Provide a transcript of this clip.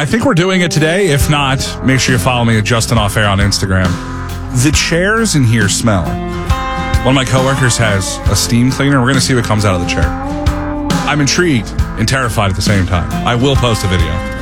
I think we're doing it today. If not, make sure you follow me at Justin Off Air on Instagram. The chairs in here smell. One of my coworkers has a steam cleaner. We're going to see what comes out of the chair. I'm intrigued and terrified at the same time. I will post a video.